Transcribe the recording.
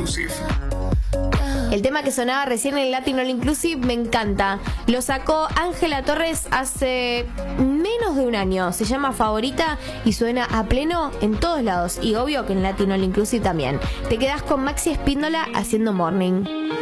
Inclusive. El tema que sonaba recién en el Latin All Inclusive me encanta. Lo sacó Ángela Torres hace menos de un año. Se llama Favorita y suena a pleno en todos lados. Y obvio que en Latin All Inclusive también. Te quedás con Maxi Espíndola haciendo Morning.